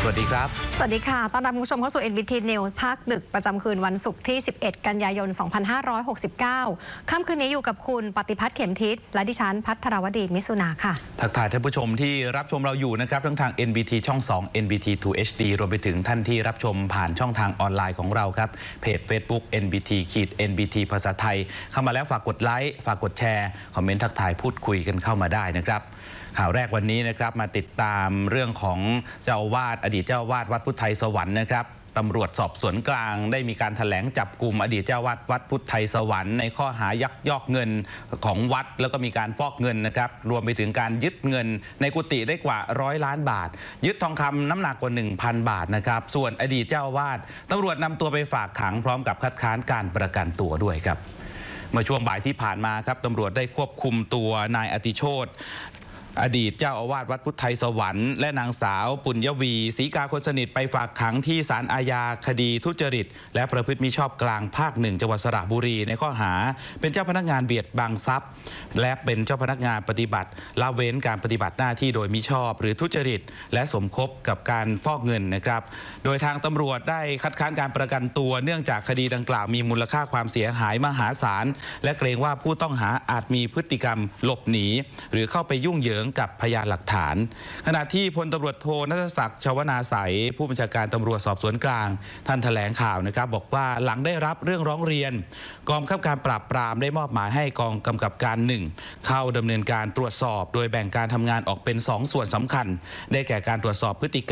วัสดีครับสวัสดีค่ะต้อนรับคุณผู้ชมเข้าสู่ NBT News ภาคดึกประจำคืนวันศุกร์ที่ 11 กันยายน 2569 ค่ำคืนนี้อยู่กับคุณปฏิพัฒน์เข็มทิศและดิฉันภัทรวดีมิสุนาค่ะทักทายท่านผู้ชมที่รับชมเราอยู่นะครับทั้งทาง NBT ช่อง 2 NBT 2 HD รวมไปถึงท่านที่รับชมผ่านช่องทางออนไลน์ของเราครับเพจ Facebook NBTภาษาไทยเข้ามาแล้วฝากกดไลค์ฝากกดแชร์คอมเมนต์ทักทายพูดคุยกันเข้ามาได้นะครับข่าวแรกวันนี้นะครับมาติดตามเรื่องของเจ้าอาวาสอดีตเจ้าอาวาสวัดพุทธไทยสวรรค์นะครับตำรวจสอบสวนกลางได้มีการแถลงจับกลุ่มอดีตเจ้าอาวาสวัดพุทธไทยสวรรค์ในข้อหายักยอกเงินของวัดแล้วก็มีการฟอกเงินนะครับรวมไปถึงการยึดเงินในกุฏิได้กว่า100 ล้านบาทยึดทองคำน้ำหนักกว่า 1,000 บาทนะครับส่วนอดีตเจ้าอาวาสตำรวจนำตัวไปฝากขังพร้อมกับคัดค้านการประกันตัวด้วยครับเมื่อช่วงบ่ายที่ผ่านมาครับตำรวจได้ควบคุมตัวนายอติโชติอดีตเจ้าอาวาสวัดพุทธไทยสวรรค์และนางสาวปุญญวีศรีกาคนสนิทไปฝากขังที่ศาลอาญาคดีทุจริตและประพฤติมิชอบกลางภาค 1จังหวัดสระบุรีในข้อหาเป็นเจ้าพนักงานเบียดบังทรัพย์และเป็นเจ้าพนักงานปฏิบัติละเว้นการปฏิบัติหน้าที่โดยมิชอบหรือทุจริตและสมคบกับการฟอกเงินนะครับโดยทางตำรวจได้คัดค้านการประกันตัวเนื่องจากคดีดังกล่าวมีมูลค่าความเสียหายมหาศาลและเกรงว่าผู้ต้องหาอาจมีพฤติกรรมหลบหนีหรือเข้าไปยุ่งเหยิงกับพยานหลักฐานขณะที่พลตำรวจโทณัฐศักดิ์ชวนาไสยผู้บัญชาการตำรวจสอบสวนกลางท่านแถลงข่าวนะครับบอกว่าหลังได้รับเรื่องร้องเรียนกองบังคับการปราบปรามได้มอบหมายให้กองกำกับการ 1เข้าดำเนินการตรวจสอบโดยแบ่งการทำงานออกเป็น2ส่วนสำคัญได้แก่การตรวจสอบพฤติกรรม